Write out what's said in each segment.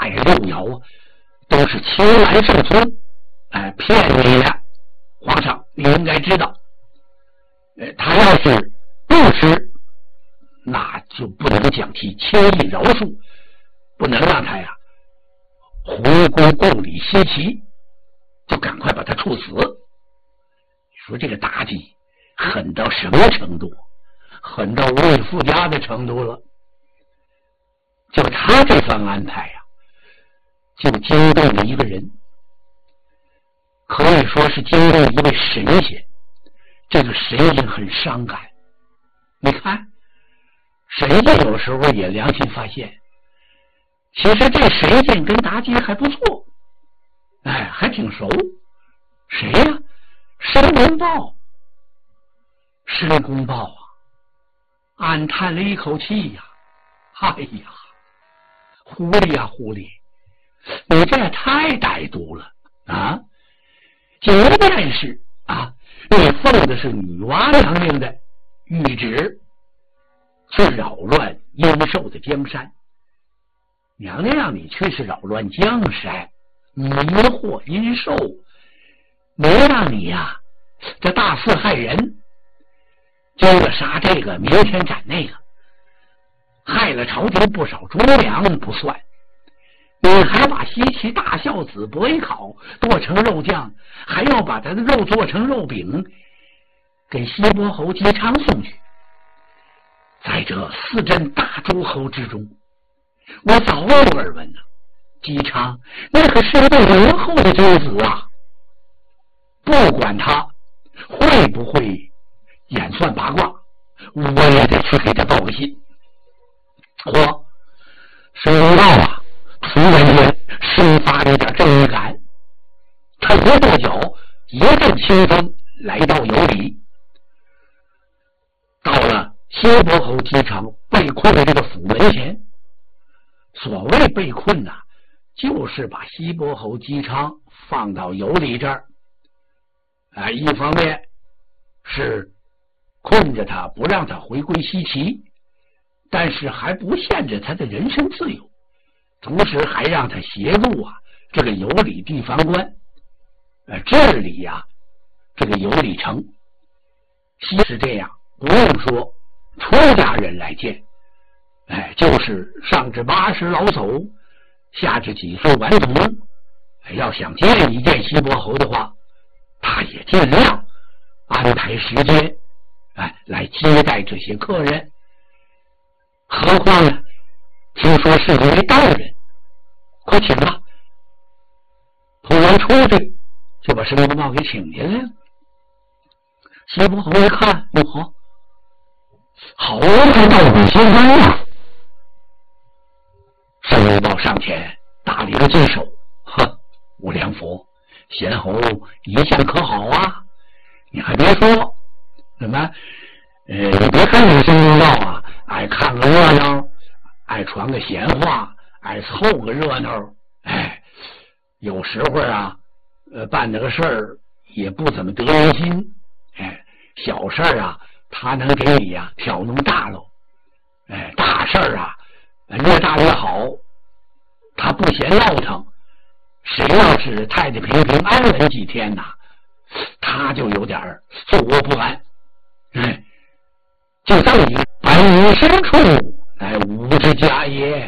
大爷六爻都是亲来圣尊，骗你的。皇上，你应该知道，他要是不吃，那就不能将其轻易饶恕，不能让他呀回归宫里西岐，就赶快把他处死。你说这个妲己狠到什么程度？狠到无以复加的程度了。就他这番安排呀，就惊动了一个人，可以说是惊动一位神仙。这个神仙很伤感。你看，神仙有时候也良心发现，其实这神仙跟妲己还不错，还挺熟。谁呀？申公豹。申公豹啊，暗叹了一口气呀，哎呀，狐狸呀狐狸，你这也太歹毒了啊！即便是你奉的是女娲娘娘的谕旨，去扰乱阴寿的江山，娘娘让你去是扰乱江山，迷惑阴寿，没让你呀这大肆害人，今个杀这个，明天斩那个，害了朝廷不少猪粮不算，你还把西岐大孝子伯邑考剁成肉酱，还要把他的肉做成肉饼给西伯侯姬昌送去。在这四镇大诸侯之中，我早有耳闻了，姬昌那可是一个仁厚的君子啊，不管他会不会演算八卦，我也得去给他报个信。申公豹啊，突然间生发了一点正义感，他踱跺脚，一阵清风来到羑里，到了西伯侯姬昌被困的这个府门前。所谓被困就是把西伯侯姬昌放到羑里这儿，一方面是困着他，不让他回归西岐，但是还不限制他的人身自由，同时还让他协助这个羑里地方官治理这个羑里城。是这样，不用说出家人来见，就是上至80老叟，下至几岁顽童，要想见一见西伯侯的话，他也尽量安排时间来接待这些客人。何况呢，听说是一位道人，快请吧。突然出去就把申公豹给请进来了。西伯侯一看，好看到五仙官啊！申公豹上前打了一个金手，无量佛，贤侯一向可好啊？你还别说，什么你别看你申公豹爱看个热闹，爱传个闲话，爱凑个热闹，有时候办这个事儿也不怎么得人心，小事儿他能给你挑弄大喽，大事儿越大越好，他不嫌闹腾。谁要是太太平平安稳几天他就有点坐卧不安。就这么一百无深处，乃吾之家也。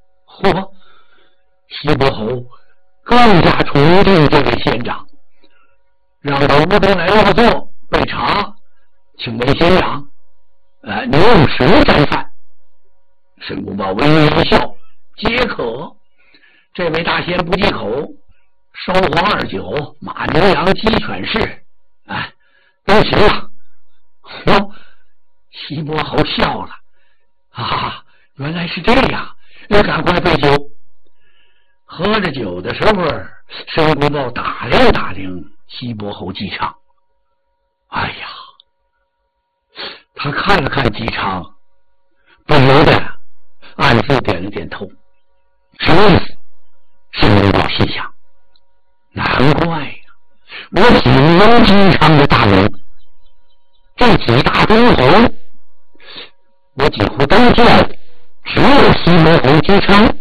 西伯侯更加崇敬这位县长，让到屋中来落座备茶，请问县长，您用什么斋饭？申公豹微微一笑，皆可。这位大仙不忌口，烧黄二酒，马牛羊鸡犬士，都行了。西伯侯笑了，原来是这样，那赶快备酒。喝着酒的时候，申公豹打量打量西伯侯姬昌，他看了看姬昌，不由得暗自点了点头。什么意思？申公豹心想，难怪我喜欢姬昌的大名，这几大诸侯我几乎都见，只有西伯侯姬昌